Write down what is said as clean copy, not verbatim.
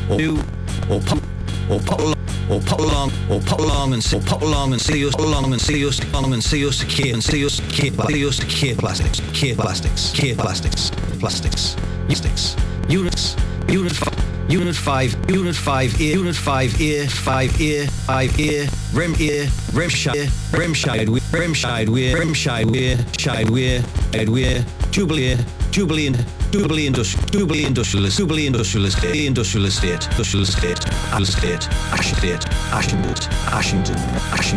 or do, or pop, or pop along, or pop along, or pop along and see, pop along and see us, along and see us, along and see us, kid and see us, kid plastics, plastics, plastics, units, unit 5, unit 5, unit 5 ear, unit 5 ear, 5 ear, 5 ear, rem shide, jubilee industrialist, Ashington,